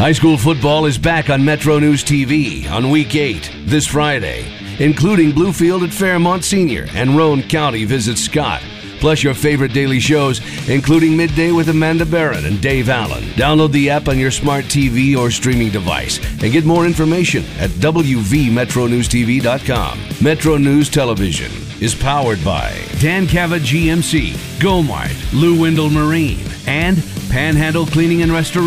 High school football is back on Metro News TV on Week 8 this Friday, including Bluefield at Fairmont Senior and Roane County visits Scott. Plus your favorite daily shows, including Midday with Amanda Barron and Dave Allen. Download the app on your smart TV or streaming device and get more information at wvmetronewstv.com. Metro News Television is powered by Dan Cava GMC, Gomart, Lou Windle Marine, and Panhandle Cleaning and Restoration.